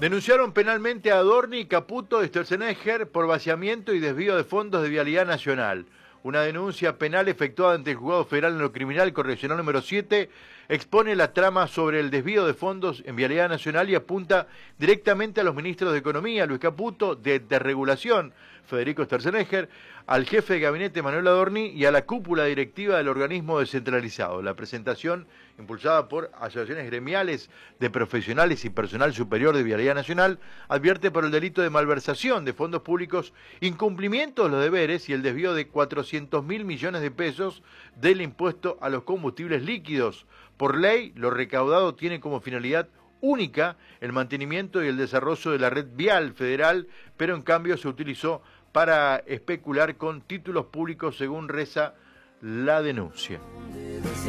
Denunciaron penalmente a Adorni y Caputo de Sturzenegger por vaciamiento y desvío de fondos de Vialidad Nacional. Una denuncia penal efectuada ante el Juzgado Federal en lo Criminal Correccional número 7 expone la trama sobre el desvío de fondos en Vialidad Nacional y apunta directamente a los ministros de Economía, Luis Caputo, de Desregulación, Federico Sturzenegger, al jefe de gabinete, Manuel Adorni, y a la cúpula directiva del organismo descentralizado. La presentación, impulsada por asociaciones gremiales de profesionales y personal superior de Vialidad Nacional, advierte por el delito de malversación de fondos públicos, incumplimiento de los deberes y el desvío de 400.000 millones de pesos del impuesto a los combustibles líquidos. Por ley, lo recaudado tiene como finalidad única el mantenimiento y el desarrollo de la red vial federal, pero en cambio se utilizó para especular con títulos públicos, según reza la denuncia.